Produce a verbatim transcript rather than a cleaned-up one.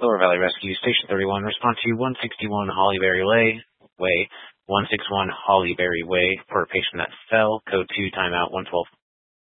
Lower Valley Rescue, Station thirty-one, respond to one sixty-one Hollyberry Way, Way, one sixty-one Hollyberry Way for a patient that fell, code two, timeout one twelve.